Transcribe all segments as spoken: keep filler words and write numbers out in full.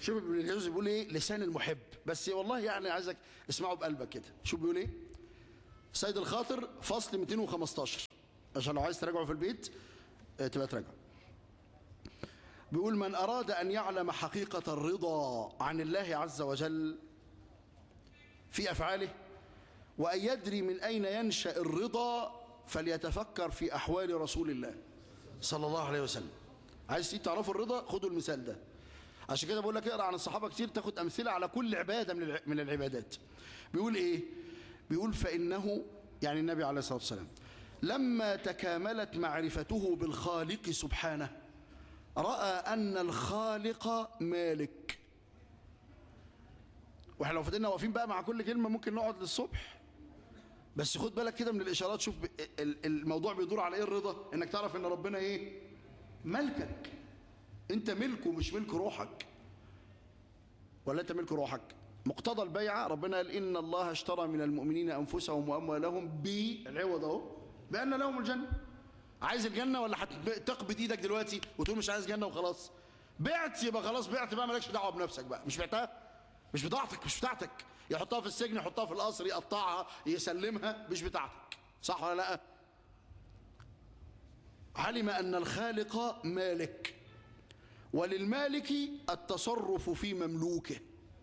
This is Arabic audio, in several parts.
شوف ابن الجوزي بيقول ايه لسان المحب، بس والله يعني عايزك اسمعه بقلبك كده. شوف بيقول ايه سيد الخاطر فصل مئتين وخمستاشر عشان لو عايز تراجعه في البيت تبقى تراجعه. بيقول من أراد أن يعلم حقيقة الرضا عن الله عز وجل في أفعاله وأن يدري من أين ينشأ الرضا فليتفكر في أحوال رسول الله صلى الله عليه وسلم. عايز تعرفوا الرضا خدوا المثال ده. عشان كده بقول لك اقرأ عن الصحابة كتير تاخد أمثلة على كل عبادة من العبادات. بيقول إيه؟ بيقول فإنه يعني النبي عليه الصلاة والسلام لما تكاملت معرفته بالخالق سبحانه رأى أن الخالق مالك. واحنا لو فضلنا واقفين بقى مع كل كلمة ممكن نقعد للصبح، بس خد بالك كده من الإشارات. شوف الموضوع بيدور على إيه الرضا؟ إنك تعرف إن ربنا إيه؟ ملكك. أنت ملكه مش ملك روحك، ولا أنت ملك روحك؟ مقتضى البيعة ربنا قال إن الله اشترى من المؤمنين أنفسهم وأموالهم بالعوض أهو بأن لهم الجنة. عايز الجنة ولا هتقبض إيدك دلوقتي وتقول مش عايز جنة وخلاص؟ بعت يبقى خلاص بعت بقى، مالكش دعوة بنفسك بقى. مش بعتها، مش بتاعتك، مش بتاعتك. يحطها في السجن، يحطها في القصر، يقطعها، يسلمها، مش بتاعتك. صح ولا لا؟ علم أن الخالق مالك وللمالك التصرف في مملوكه،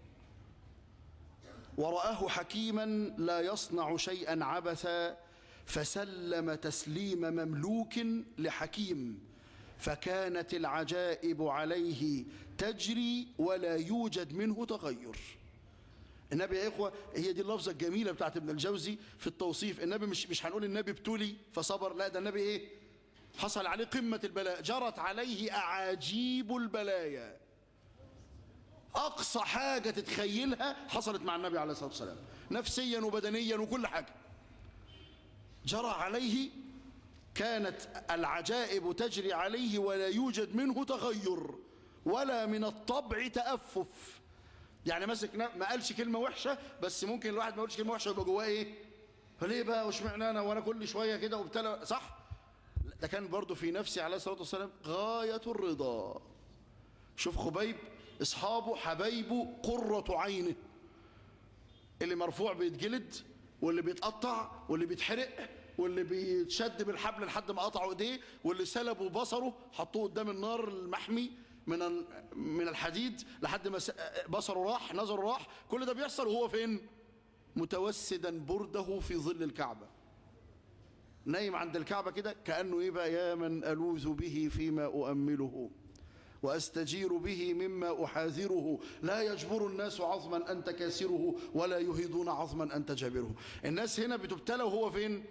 ورآه حكيما لا يصنع شيئا عبثا فسلم تسليم مملوك لحكيم فكانت العجائب عليه تجري ولا يوجد منه تغير. النبي يا إخوة هي دي اللفظة الجميلة بتاعت ابن الجوزي في التوصيف. النبي مش مش هنقول النبي ابتلي فصبر، لا ده النبي إيه؟ حصل عليه قمة البلاء، جرت عليه أعاجيب البلايا. أقصى حاجة تتخيلها حصلت مع النبي عليه الصلاة والسلام، نفسيا وبدنيا وكل حاجة جرى عليه. كانت العجائب تجري عليه ولا يوجد منه تغير ولا من الطبع تأفف. يعني مسك ما قالش كلمة وحشة، بس ممكن الواحد ما يقولش كلمة وحشة يبقى جواه ايه؟ فليه بقى واشمعنى انا وانا كل شوية كده وبتلا؟ صح؟ ده كان برضو في نفسه عليه الصلاة والسلام غاية الرضا. شوف خبيب اصحابه حبايبه قرة عينه، اللي مرفوع بيتجلد واللي بيتقطع واللي بيتحرق واللي بيتشد بالحبل لحد ما قطعوا ايديه واللي سلبوا بصره حطوه قدام النار المحمي من من الحديد لحد ما بصره راح نظره راح. كل ده بيحصل وهو فين؟ متوسدا برده في ظل الكعبة، نايم عند الكعبة كده كأنه ايه بقى؟ يا من ألوذ به فيما أؤمله وأستجير به مما أحاذره لا يجبر الناس عظما أنت كاسره ولا يهيدون عظما أنت جابره. الناس هنا بتبتلى وهو فين؟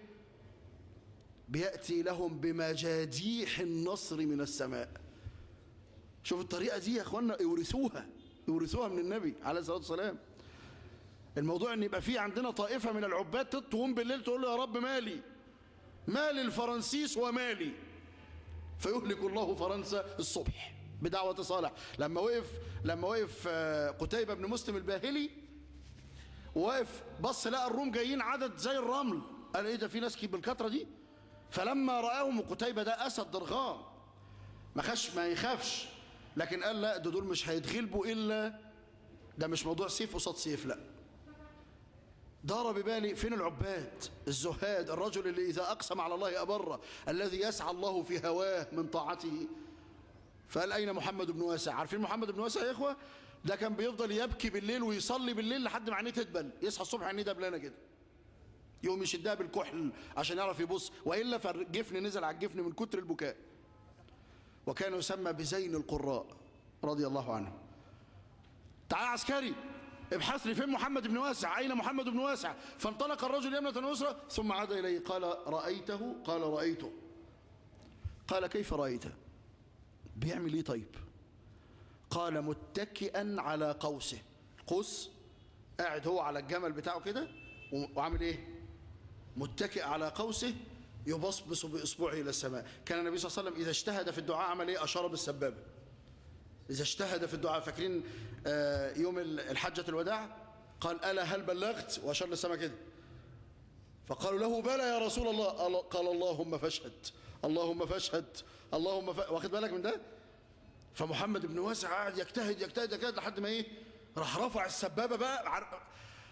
بيأتي لهم بمجاديح النصر من السماء. شوف الطريقة دي يا أخوانا، يورثوها يورثوها من النبي عليه الصلاة والسلام. الموضوع أن يبقى فيه عندنا طائفة من العباد تقوم بالليل تقول له يا رب مالي مال الفرنسيس ومالي، فيهلك الله فرنسا الصبح بدعوة صالح. لما وقف لما وقف قتيبة بن مسلم الباهلي وقف بص لقى الروم جايين عدد زي الرمل، قال ايه ده في ناس بالكثرة دي؟ فلما رآهم، وقتيبة ده أسد ضرغام ما خش ما يخافش، لكن قال لا ده دول مش هيتغلبوا إلا ده مش موضوع سيف وصد سيف، لا. دار ببالي فين العباد الزهاد، الرجل اللي إذا أقسم على الله أبره، الذي يسعى الله في هواه من طاعته. فقال أين محمد بن واسع؟ عارفين محمد بن واسع يا إخوة؟ ده كان بيفضل يبكي بالليل ويصلي بالليل لحد ما عينيه تدبل، يصحى الصبح عينيه دبلانة كده، يقوم يشدها بالكحل عشان يعرف يبص، وإلا فالجفن نزل على الجفن من كتر البكاء. وكان يسمى بزين القراء رضي الله عنه. تعال عسكري ابحث لي فين محمد بن واسع، أين محمد بن واسع؟ فانطلق الرجل يمنة ويسرى ثم عاد إليه قال رأيته؟ قال رأيته. قال كيف رأيته؟ بيعمل ايه طيب؟ قال متكئا على قوسه. قوس قاعد هو على الجمل بتاعه كده وعامل ايه؟ متكئ على قوسه يبصبص بإصبعه إلى السماء. كان النبي صلى الله عليه وسلم إذا اجتهد في الدعاء عمل ايه؟ أشار بالسبابة. إذا اجتهد في الدعاء، فاكرين يوم الحجة الوداع قال ألا هل بلغت؟ وأشار للسماء كده، فقالوا له بلى يا رسول الله. قال اللهم فاشهد اللهم فاشهد اللهم ف... واخد بالك من ده؟ فمحمد بن واسع قاعد يجتهد يجتهد يجتهد لحد ما ايه راح رفع السبابه بقى عر...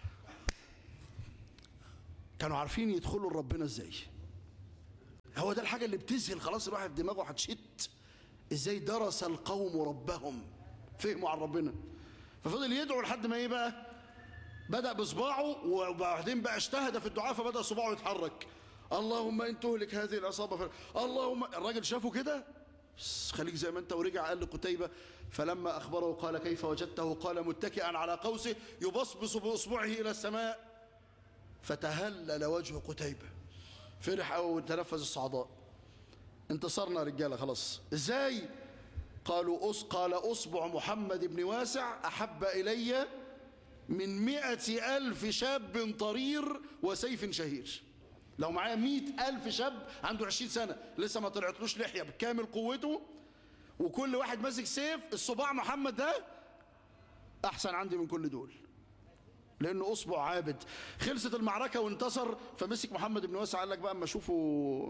كانوا عارفين يدخلوا لربنا ازاي. هو ده الحاجه اللي بتذهل خلاص الواحد دماغه هتشت، ازاي درس القوم ربهم، فهموا عن ربنا. ففضل يدعو لحد ما ايه بقى بدأ بصباعه، وبعدين بقى اجتهد في الدعاء فبدأ صباعه يتحرك. اللهم ان تهلك هذه العصابه ف... اللهم. الراجل شافه كده خليك زي ما انت، ورجع قال لقتيبة فلما اخبره قال كيف وجدته؟ قال متكئا على قوسه يبصبص باصبعه الى السماء. فتهلل وجه قتيبة، فرح او تنفذ الصعداء. انتصرنا رجاله خلاص. ازاي؟ قالوا أص... قال اصبع محمد بن واسع احب الي من مئة ألف شاب طرير وسيف شهير. لو معايا مئة ألف شاب عنده عشرين سنة لسه ما طلعتلوش لحية بكامل قوته وكل واحد ماسك سيف، الصباع محمد ده أحسن عندي من كل دول، لأنه أصبع عابد. خلصت المعركة وانتصر، فمسك محمد بن واسع قال لك بقى أما أشوفه.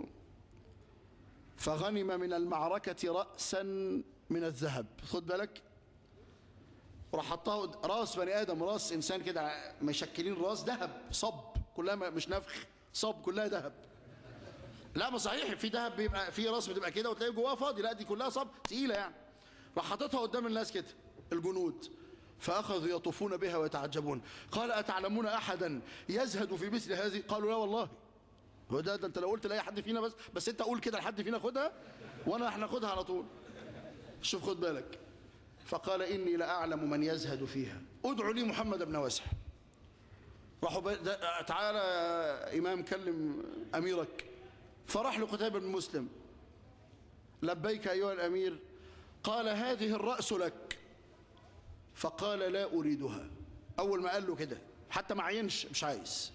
فغنم من المعركة رأسا من الذهب، خد بالك، وراح حطها راس بني ادم، راس انسان كده مشكلين راس ذهب صب كلها مش نفخ، صب كلها ذهب. لا ما صحيح، في ذهب بيبقى في راس بتبقى كده وتلاقي جواها فاضي، لا دي كلها صب تقيله يعني. راح حاططها قدام الناس كده الجنود، فاخذوا يطوفون بها ويتعجبون. قال اتعلمون احدا يزهد في مثل هذه؟ قالوا لا والله. هو ده, ده انت لو قلت لاي حد فينا بس بس انت قول كده لحد فينا خدها وانا هناخدها على طول. شوف خد بالك. فقال إني لأعلم من يزهد فيها، ادعوا لي محمد بن واسع. راحوا ب... تعالى يا إمام كلم أميرك. فراح لقتيبة بن مسلم، لبيك أيها الأمير. قال هذه الرأس لك. فقال لا أريدها. أول ما قال له كده حتى ما عينش مش عايز،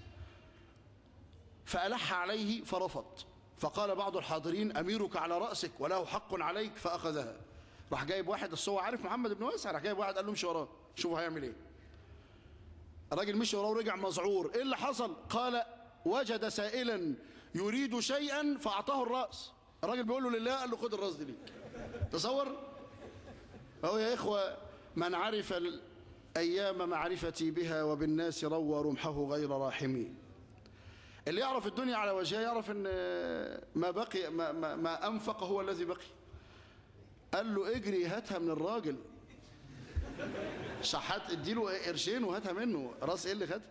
فألح عليه فرفض. فقال بعض الحاضرين أميرك على رأسك وله حق عليك، فأخذها. راح جايب واحد، اصل هو عارف محمد بن واسع، راح جايب واحد قال له امشي وراه شوفوا هيعمل ايه. الراجل مشي وراه ورجع مذعور. ايه اللي حصل؟ قال وجد سائلا يريد شيئا فاعطاه الراس. الراجل بيقول له لله، قال له خد الراس دي ليك. تصور. فهو يا اخوه من عرف الايام معرفتي بها وبالناس روى رمحه غير راحمي. اللي يعرف الدنيا على وجهها يعرف ان ما بقي ما, ما, ما انفق هو الذي بقي. قال له اجري هاتها من الراجل، شحات اديله قرشين وهاتها منه، راس ايه اللي خدها؟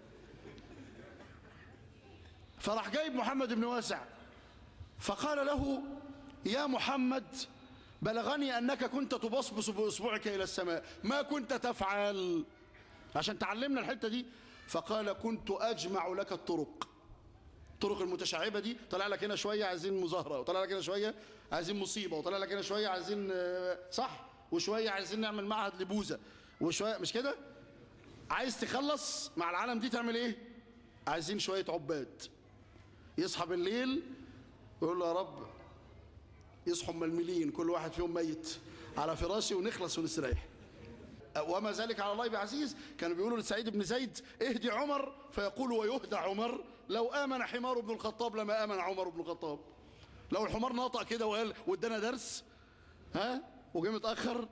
فراح جايب محمد بن واسع فقال له يا محمد بلغني انك كنت تبصبص باصبعك الى السماء، ما كنت تفعل؟ عشان تعلمنا الحته دي. فقال كنت اجمع لك الطرق، الطرق المتشعبه دي، طلع لك هنا شويه عايزين مظاهره، وطلع لك هنا شويه عايزين مصيبه، وطلع لك هنا شويه عايزين صح، وشويه عايزين نعمل معهد لبوذا، وشويه مش كده. عايز تخلص مع العالم دي تعمل ايه؟ عايزين شويه عباد يصحى بالليل ويقول له يا رب يصحوا ململين كل واحد فيهم ميت على فراشي ونخلص ونستريح. وما ذلك على الله بعزيز. كانوا بيقولوا لسعيد بن زيد اهدي عمر، فيقول ويهدى عمر لو آمن حمار بن الخطاب لما آمن عمر بن الخطاب. لو الحمار ناطق كده وقال وادانا درس ها وجه متأخر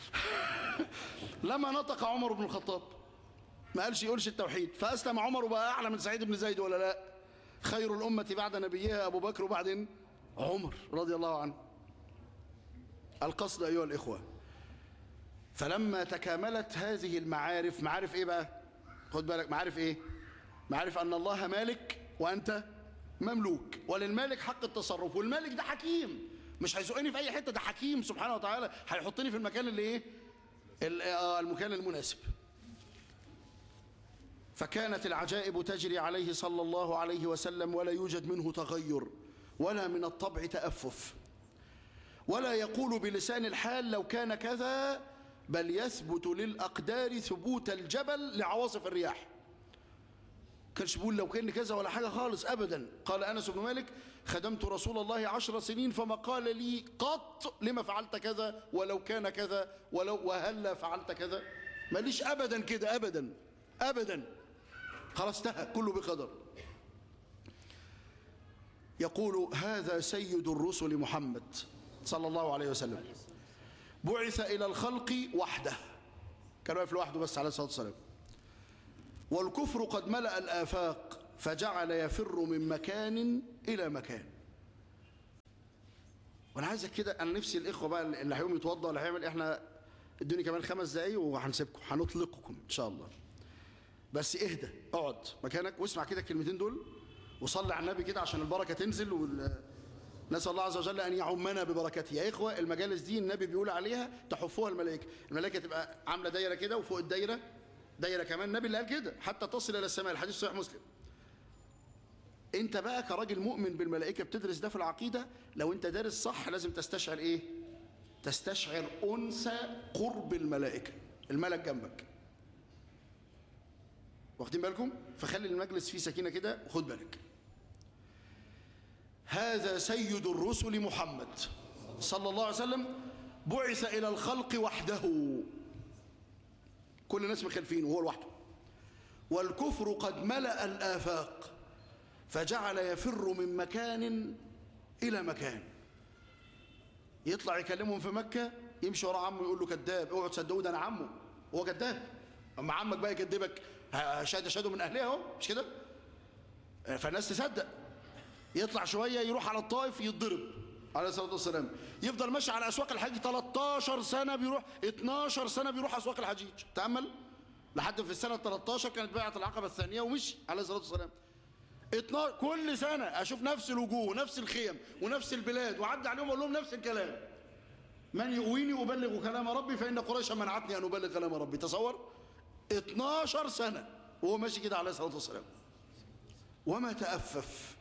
لما نطق عمر بن الخطاب ما قالش يقولش التوحيد، فأسلم عمر وبقى أعلى من سعيد بن زيد ولا لا؟ خير الأمة بعد نبيها أبو بكر وبعدين عمر رضي الله عنه. القصد أيها الإخوة، فلما تكاملت هذه المعارف، معارف ايه بقى؟ خد بالك، معارف ايه؟ معارف ان الله مالك وانت مملوك، وللمالك حق التصرف، والمالك ده حكيم مش هيزقني في اي حته، ده حكيم سبحانه وتعالى هيحطني في المكان اللي ايه؟ المكان المناسب. فكانت العجائب تجري عليه صلى الله عليه وسلم ولا يوجد منه تغير ولا من الطبع تأفف، ولا يقول بلسان الحال لو كان كذا، بل يثبت للأقدار ثبوت الجبل لعواصف الرياح. كانش بيقول لو كان كذا ولا حاجة خالص أبدا. قال أنس بن مالك خدمت رسول الله عشر سنين فما قال لي قط لما فعلت كذا ولو كان كذا ولو وهلا فعلت كذا، ماليش أبدا كده أبدا أبدا، خلاص انتهى كله بقدر. يقول هذا سيد الرسل محمد صلى الله عليه وسلم بعث إلى الخلق وحده، كان واقف لوحده بس عليه الصلاة والسلام. والكفر قد ملأ الآفاق فجعل يفر من مكان إلى مكان. وأنا عايزك كده، أنا نفسي الإخوة بقى اللي هيقوم يتوضأ ولا هيعمل، إحنا الدنيا كمان خمس دقايق وهنسيبكم، هنطلقكم إن شاء الله. بس اهدى، اقعد مكانك واسمع كده الكلمتين دول وصلي على النبي كده عشان البركة تنزل، ونسأل الله عز وجل أن يعمنا ببركته. يا إخوة المجالس دي النبي بيقول عليها تحفوها الملائكة، الملائكة تبقى عاملة دايرة كده وفوق الدايرة دايرة كمان، النبي اللي قال كده حتى تصل إلى السماء، الحديث صحيح مسلم. انت بقى كراجل مؤمن بالملائكة بتدرس ده في العقيدة، لو انت دارس صح لازم تستشعر ايه؟ تستشعر أنس قرب الملائكة، الملك جنبك. واخدين بالكم؟ فخلي المجلس فيه سكينة كده وخد بالك. هذا سيد الرسل محمد صلى الله عليه وسلم بعث إلى الخلق وحده، كل الناس مخالفين وهو لوحده. والكفر قد ملأ الآفاق فجعل يفر من مكان إلى مكان. يطلع يكلمهم في مكة، يمشي ورا عمه يقول له كذاب، اوعوا تصدقوا ده انا عمه، هو كذاب. اما عمك بقى يكذبك، شهد شهدوا من اهلها اهو، مش كده؟ فالناس تصدق. يطلع شويه يروح على الطائف يتضرب عليه الصلاه والسلام، يفضل ماشي على اسواق الحج تلتاشر سنه، بيروح اتناشر سنه بيروح اسواق الحجيج، تامل لحد في السنه تلتاشر كانت بيعه العقبه الثانيه ومشي عليه الصلاه والسلام. كل سنة أشوف نفس الوجوه ونفس الخيم ونفس البلاد، وعد عليهم أقول لهم نفس الكلام: من يؤويني أبلغ كلام ربي فإن قريشا منعتني أن أبلغ كلام ربي. تصور اتناشر سنة وهو ماشي كده عليه الصلاة والسلام. وما تأفف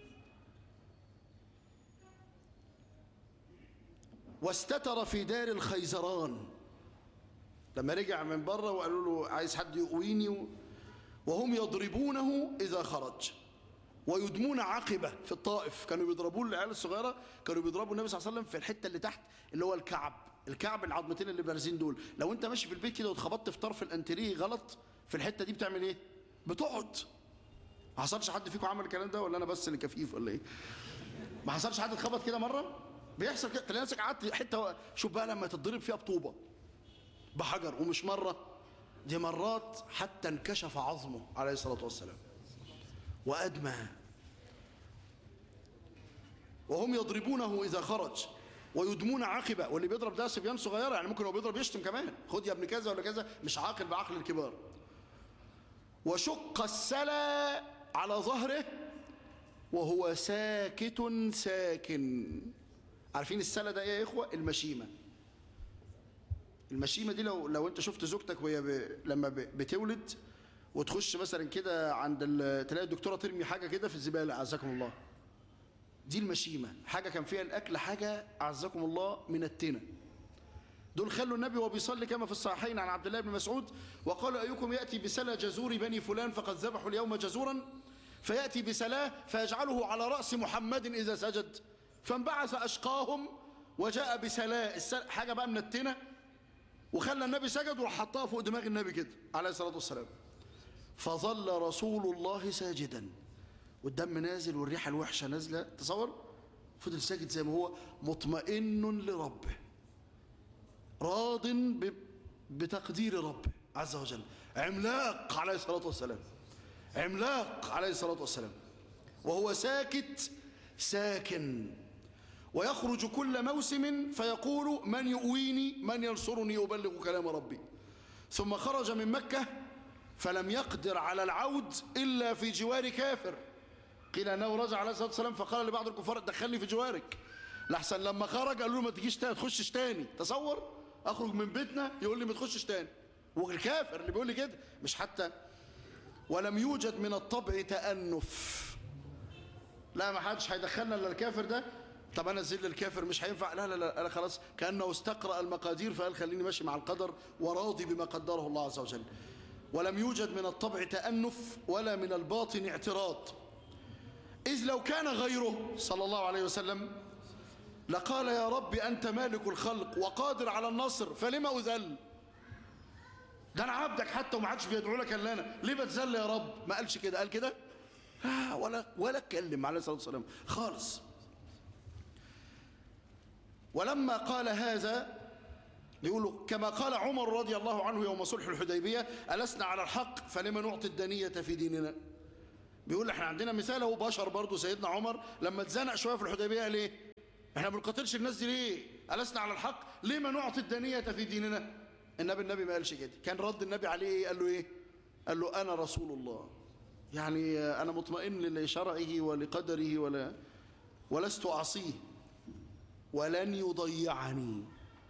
واستتر في دار الخيزران، لما رجع من بره وقالوا له عايز حد يؤويني، وهم يضربونه إذا خرج ويدمون عقبة في الطائف. كانوا بيضربوه العيال الصغيرة، كانوا بيضربوا النبي صلى الله عليه وسلم في الحتة اللي تحت اللي هو الكعب، الكعب العظمتين اللي بارزين دول. لو انت ماشي في البيت كده واتخبطت في طرف الانتريه غلط في الحتة دي بتعمل ايه؟ بتقعد. ما حصلش حد فيكم عمل الكلام ده ولا انا بس اللي كفيف ولا ايه؟ ما حصلش حد اتخبط كده مرة؟ بيحصل كده، تلاقي نفسك قعدت حتة. شوف بقى لما تتضرب فيها بطوبة بحجر، ومش مرة دي مرات، حتى انكشف عظمه عليه الصلاة والسلام وأدمى. وهم يضربونه إذا خرج ويدمون عقبة، واللي بيضرب ده صبيان صغيرة، يعني ممكن هو بيضرب يشتم كمان، خد يا ابن كذا ولا كذا، مش عاقل بعقل الكبار. وشق السلا على ظهره وهو ساكت ساكن. عارفين السلا ده ايه يا إخوة؟ المشيمة. المشيمة دي لو لو انت شفت زوجتك وهي ب... لما ب... بتولد وتخش مثلا كده عند ال... تلاقي الدكتورة ترمي حاجة كده في الزبالة، أعزكم الله، دي المشيمة. حاجة كان فيها الأكل، حاجة أعزكم الله من التنة. دول خلوا النبي وهو بيصلي كما في الصحيحين عن عبد الله بن مسعود وقال: أيكم يأتي بسلا جزور بني فلان فقد ذبحوا اليوم جزورا، فيأتي بسلاه فيجعله على رأس محمد إذا سجد، فانبعث أشقاهم وجاء بسلاه، السل... حاجة بقى من التنة، وخلى النبي سجد وراح حطها فوق دماغ النبي كده عليه الصلاة والسلام. فظل رسول الله ساجدا والدم نازل والريحة الوحشة نازلة، تصور، فضل ساجد زي ما هو، مطمئن لربه، راض بتقدير ربه عز وجل. عملاق عليه الصلاة والسلام، عملاق عليه الصلاة والسلام، وهو ساكت ساكن. ويخرج كل موسم فيقول: من يؤويني، من ينصرني أبلغ كلام ربي. ثم خرج من مكة فلم يقدر على العود إلا في جوار كافر. قيل أنه رجع عليه الصلاة والسلام فقال لبعض الكفار: دخلني في جوارك، لحسن لما خرج قالوا له ما تجيش تاني، تخشش تاني. تصور أخرج من بيتنا يقول لي ما تخشش تاني، والكافر اللي بيقول لي كده مش حتى. ولم يوجد من الطبع تأنف، لا ما حدش هيدخلنا الا الكافر ده، طب انا ذل الكافر مش هينفع، لا لا لا انا خلاص، كانه استقرأ المقادير فقال خليني ماشي مع القدر وراضي بما قدره الله عز وجل. ولم يوجد من الطبع تأنف ولا من الباطن اعتراض، إذ لو كان غيره صلى الله عليه وسلم لقال: يا رب أنت مالك الخلق وقادر على النصر فلما أذل؟ ده أنا عبدك حتى وما عادش بيدعو لك إلا أنا، ليه بتذل يا رب؟ ما قالش كده، قال كده آه ولا ولا اتكلم عليه الصلاة والسلام خالص. ولما قال هذا يقولوا كما قال عمر رضي الله عنه يوم صلح الحديبية: ألسنا على الحق فلما نعطي الدنية في ديننا. بيقول احنا عندنا مثال اهو بشر برضه. سيدنا عمر لما اتزنق شويه في الحديبيه قال ايه؟ احنا ما بنقاتلش الناس دي ليه؟ ألسنا على الحق لما نعطي الدنية في ديننا. النبي النبي ما قالش كده. كان رد النبي عليه ايه؟ قال له ايه؟ قال له انا رسول الله، يعني انا مطمئن لشرعه ولقدره ولا ولست اعصيه ولن يضيعني.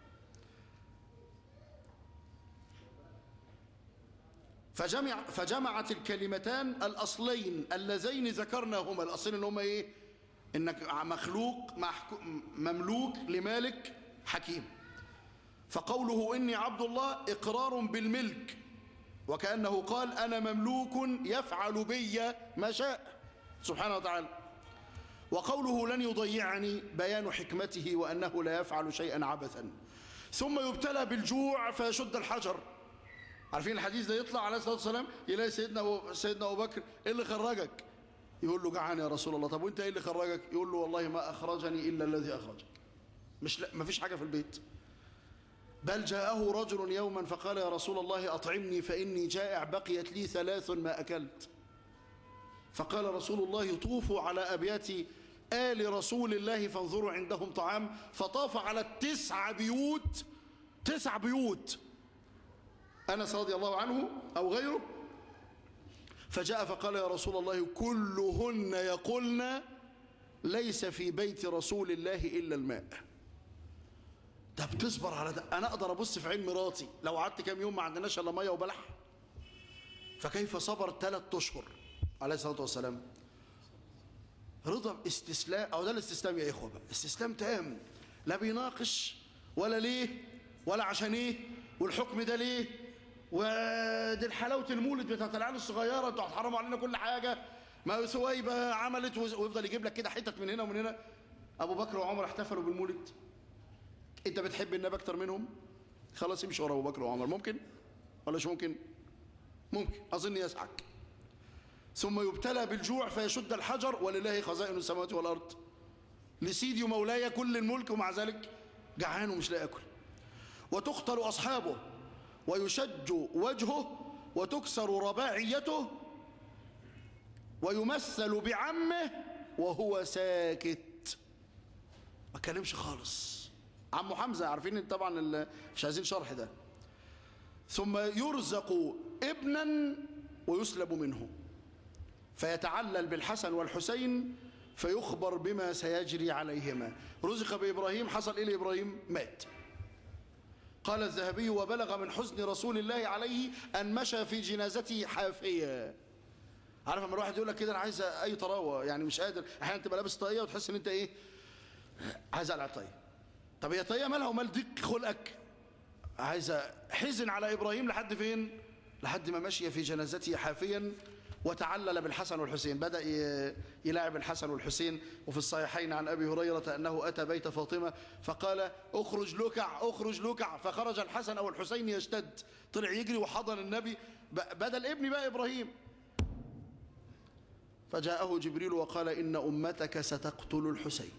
فجمع فجمعت الكلمتان الأصلين اللذين ذكرناهما. الأصلين اللي هما إيه؟ إنك مخلوق مملوك لمالك حكيم. فقوله إني عبد الله إقرار بالملك، وكأنه قال أنا مملوك يفعل بي ما شاء سبحانه وتعالى. وقوله لن يضيعني بيان حكمته وأنه لا يفعل شيئا عبثا. ثم يبتلى بالجوع فيشد الحجر. عارفين الحديث ده؟ يطلع عليه الصلاة والسلام يلاقي سيدنا أبو, سيدنا أبو بكر: إيه اللي خرجك؟ يقول له: جعان يا رسول الله. طب وانت إيه اللي خرجك؟ يقول له: والله ما أخرجني إلا الذي أخرجك. مش ما فيش حاجة في البيت. بل جاءه رجل يوما فقال: يا رسول الله أطعمني فإني جائع، بقيت لي ثلاث ما أكلت. فقال رسول الله: طوفوا على أبيات آل رسول الله فانظروا عندهم طعام. فطاف على التسع بيوت، تسع بيوت أنس رضي الله عنه أو غيره، فجاء فقال: يا رسول الله كلهن يقولن ليس في بيت رسول الله إلا الماء. ده بتصبر على ده؟ أنا أقدر أبص في عين مراتي لو قعدت كام يوم ما عندناش إلا مية وبلح؟ فكيف صبر ثلاث أشهر عليه الصلاة والسلام؟ رضا استسلام، أو ده الاستسلام يا إخوة بقى، استسلام تام، لا بيناقش ولا ليه ولا عشان إيه والحكم ده ليه ودي حلاوة المولد بتاعت العيال الصغيرة، انتوا هتحرموا علينا كل حاجة، ما سويبة عملت، ويفضل يجيب لك كده حتت من هنا ومن هنا. أبو بكر وعمر احتفلوا بالمولد. أنت بتحب النبي أكتر منهم؟ خلاص امشي ورا أبو بكر وعمر. ممكن ولا مش ممكن؟ ممكن، أظن يسعك. ثم يبتلى بالجوع فيشد الحجر ولله خزائن السماوات والأرض، لسيدي ومولاي كل الملك، ومع ذلك جعان ومش لاقي ياكل. وتقتل أصحابه ويشج وجهه وتكسر رباعيته ويمثل بعمه وهو ساكت، ما كلمش خالص. عمه حمزة، عارفين طبعا، مش عايزين شرح ده. ثم يرزق ابنا ويسلب منه فيتعلل بالحسن والحسين فيخبر بما سيجري عليهما. رزق بإبراهيم، حصل إيه لإبراهيم؟ مات. قال الذهبي: وبلغ من حزن رسول الله عليه أن مشى في جنازته حافيا. عارف لما الواحد يقول لك كده أنا عايز أي طراوة، يعني مش قادر، أحيانا تبقى لابس طاقية وتحس إن أنت إيه، عايز أقلع الطاقية. طب هي طاقية مالها ومال ضيق خلقك؟ عايز حزن على إبراهيم لحد فين؟ لحد ما مشي في جنازته حافيا وتعلل بالحسن والحسين. بدأ يلاعب الحسن والحسين. وفي الصحيحين عن أبي هريرة أنه أتى بيت فاطمة فقال: أخرج لكع أخرج لكع، فخرج الحسن أو الحسين يشتد، طلع يجري وحضن النبي بدل ابن بقى إبراهيم. فجاءه جبريل وقال: إن أمتك ستقتل الحسين.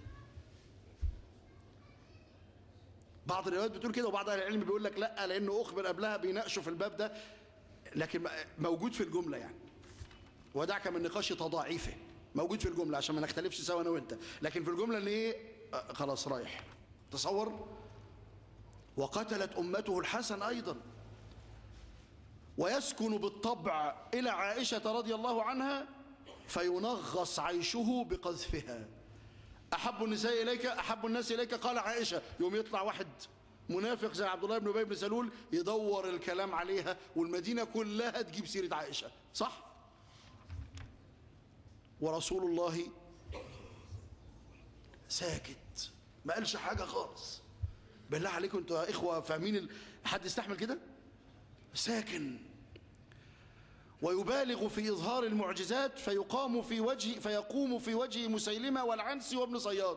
بعض الروايات بتقول كده، وبعض أهل العلم بيقول لك لا، لأنه أخبر قبلها، بيناقشوا في الباب ده، لكن موجود في الجملة يعني. ودعك من نقاش تضاعيفه، موجود في الجملة عشان ما نختلفش سوا أنا وأنت، لكن في الجملة اللي إيه، آه خلاص رايح. تصور. وقتلت أمته الحسن أيضا. ويسكن بالطبع إلى عائشة رضي الله عنها فينغص عيشه بقذفها. أحب النساء إليك أحب الناس إليك، قال عائشة. يوم يطلع واحد منافق زي عبد الله بن أبي بن سلول يدور الكلام عليها، والمدينة كلها تجيب سيرة عائشة، صح؟ ورسول الله ساكت، ما قالش حاجة خالص. بالله عليكم انتوا يا إخوة فاهمين ال... حد يستحمل كده؟ ساكن. ويبالغ في إظهار المعجزات فيقام في وجه فيقوم في وجه مسيلمة والعنسي وابن صياد.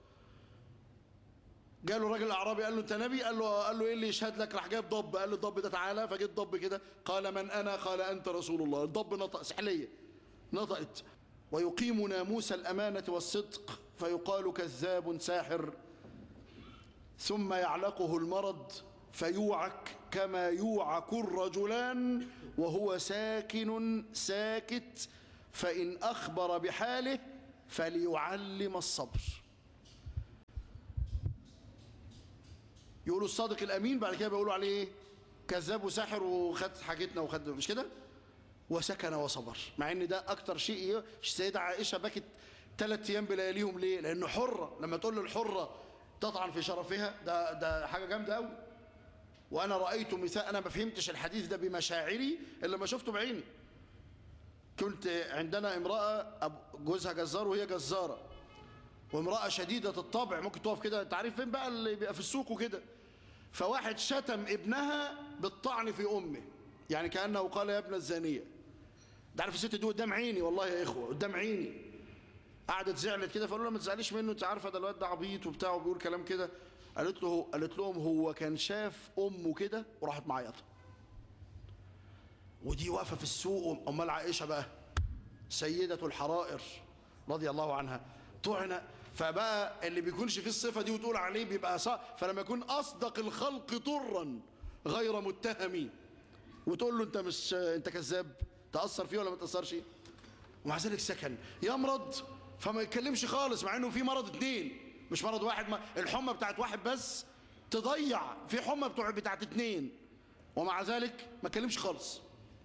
قال له راجل أعرابي، قال له أنت نبي؟ قال له قال له إيه اللي يشهد لك؟ راح جايب ضب، قال له الضب ده تعالى، فجيت ضب كده، قال من أنا؟ قال أنت رسول الله. الضب نطق، سحلية نطقت. ويقيم ناموس الأمانة والصدق فيقال كذاب ساحر، ثم يعلقه المرض فيوعك كما يوعك الرجلان وهو ساكن ساكت، فإن أخبر بحاله فليعلم الصبر. يقولوا الصادق الأمين، بعد كده بيقولوا عليه ايه؟ كذاب وساحر وخد حاجتنا وخد، مش كده؟ وسكن وصبر. مع ان ده اكتر شيء. السيدة عائشة بكت ثلاث ايام بلياليهم. ليه؟ لانه حرة. لما تقول للحرة تطعن في شرفها، ده ده حاجة جامدة قوي. وانا رأيت مثال، انا ما فهمتش الحديث ده بمشاعري الا ما شفته بعيني. كنت عندنا امرأة جوزها جزار وهي جزارة، وامرأة شديدة الطبع، ممكن تقف كده، انت عارف فين بقى اللي بيبقى في السوق وكده. فواحد شتم ابنها بالطعن في امه، يعني كأنه قال يا ابن الزانية. ده عارف الست دي قدام عيني، والله يا اخوة قدام عيني. قعدت زعلت كده، فقالوا لها ما تزعليش منه، انت عارفه ده الواد ده عبيط وبتاع وبيقول كلام كده. قالت له قالت لهم هو كان شاف امه كده وراحت معيطه. ودي واقفه في السوق. امال عائشه بقى سيده الحرائر رضي الله عنها طعنه. فبقى اللي بيكونش فيه الصفه دي وتقول عليه بيبقى صح. فلما يكون اصدق الخلق طرا غير متهم وتقول له انت مش انت كذاب، تاثر فيه ولا ما تاثرش؟ ومع ذلك سكن. يمرض فما يتكلمش خالص، مع انه في مرض اتنين مش مرض واحد. ما الحمى بتاعت واحد بس تضيع، في حمى بتوع بتاعت اتنين، ومع ذلك ما يتكلمش خالص.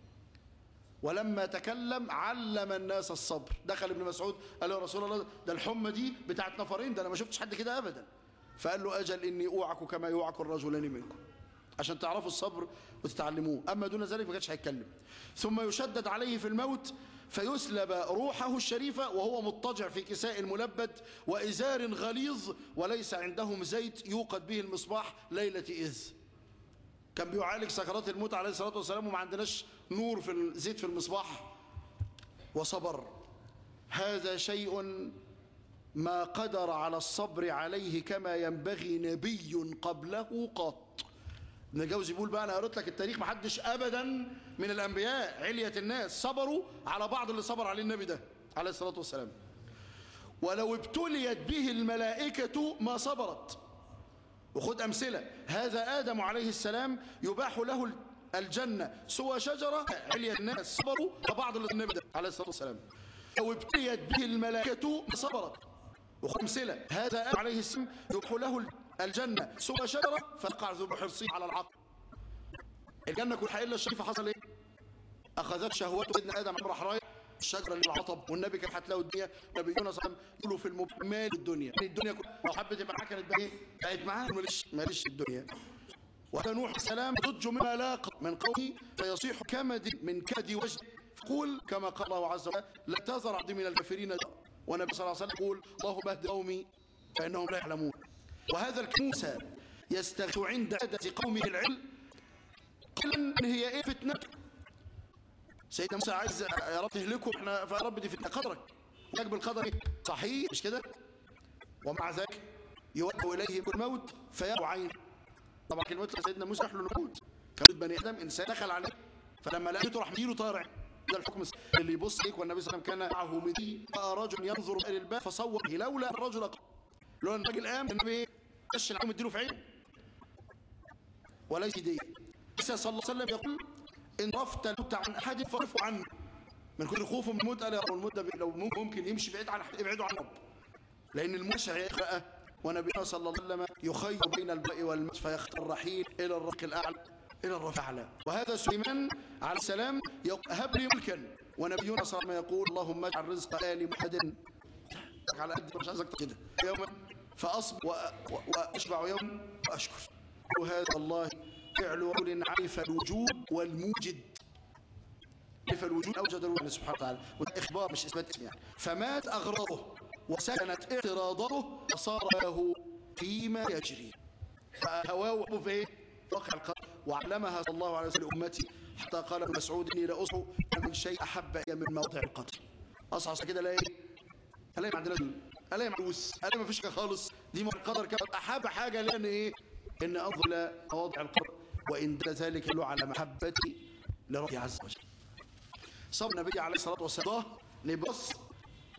ولما تكلم علم الناس الصبر. دخل ابن مسعود قال له يا رسول الله ده الحمى دي بتاعت نفرين، ده انا ما شفتش حد كده ابدا. فقال له اجل اني اوعك كما يوعك الرجلان منكم، عشان تعرفوا الصبر وتتعلموه. اما دون ذلك ما كانش هيتكلم. ثم يشدد عليه في الموت فيسلب روحه الشريفة وهو مضطجع في كساء ملبد وإزار غليظ، وليس عندهم زيت يوقد به المصباح ليلة إذ. كان بيعالج سكرات الموت عليه الصلاة والسلام وما عندناش نور في الزيت في المصباح، وصبر. هذا شيء ما قدر على الصبر عليه كما ينبغي نبي قبله قط. ابن الجوزي بيقول بقى، انا قريت لك التاريخ، ما حدش ابدا من الانبياء علية الناس صبروا على بعض اللي صبر عليه النبي ده عليه الصلاة والسلام. ولو ابتليت به الملائكة ما صبرت. وخد امثلة. هذا آدم عليه السلام يباح له الجنة سوى شجرة، علية الناس صبروا على بعض اللي النبي ده عليه الصلاة والسلام. لو ابتليت به الملائكة ما صبرت. وخد امثلة. هذا آدم عليه السلام يباح له الجنة سوى شجرة فقع ذو حرصي على العقل. الجنة كل حق إلا الشريفة حصل إيه؟ أخذت شهوته سيدنا آدم راح رايح الشجرة اللي العطب، والنبي كان هتلاقوا الدنيا نبينا صلى الله عليه وسلم يقولوا في المال الدنيا، يعني الدنيا كلها لو حبت تبقى معاها كانت بقى إيه؟ بقت معاها ماليش ماليش الدنيا. وهذا نوح السلام ضج مما لاقى من قومه فيصيح كمد من كد وجه، يقول كما قال الله عز وجل لا تذر عبدي من الكافرين. والنبي صلى الله عليه وسلم يقول اللهم اهد قومي فإنهم لا يعلمون. وهذا الكنوسة يستغيث عند عادة قومه العلم قيلا هي ايه فتنة. سيدنا موسى عايز يا رب تهلكوا احنا، فيا رب دي فتنة قدرك يقبل القدر ايه؟ صحيح مش كده؟ ومع ذلك يوجه اليه الموت فيروا عين. طبعا كلمة سيدنا موسى يحلو الموت كان بني ادم انسان دخل عليه، فلما لقيته راح مديله طارع. ده الحكم اللي يبص ليك. والنبي صلى الله عليه وسلم كان معه مدي رجل ينظر الى الباب فصور به لولا الرجل لولا الراجل قام النبي ايه؟ قش العين مديله في عينه. وليس دي. صلى الله عليه وسلم يقول ان رفت الموت عن احد فاعرفوا عنه. من كل خوف من الموت قال يا رب الموت لو ممكن يمشي بعيد عن احد ابعدوا عنه، لان الموت يخرق. ونبينا صلى الله عليه وسلم يخير بين الباء والموت فيختار الرحيل الى الرفق الاعلى الى الرفع الاعلى. وهذا سليمان عليه السلام هب لي ملكا، ونبينا صلى الله عليه وسلم يقول اللهم اجعل رزق ال محمد على قد مش عايز اكتر كده يوما فاصبر واشبع يوم واشكر. وهذا الله فعل رجل عرف الوجود والموجد. عرف الوجود اوجد الوجود سبحانه وتعالى، وده اخبار مش اثبات اسم يعني. فمات اغراضه وسكنت اعتراضاته وصار له فيما يجري. فهواه في ايه؟ وقع القدر. وعلمها صلى الله عليه وسلم امتي حتى قال ابن مسعود اني لاصحو من شيء احب الي من موضع القدر. اصعص كده الاقي الاقي ما عندناش، الاقي معوس، الاقي ما فيش حاجه خالص. دي موضع القدر كانت احب حاجه لان ايه؟ ان انظر الى مواضع القدر وان دل ذلك له على محبتي لربي عز وجل. صبر النبي عليه الصلاه والسلام لبص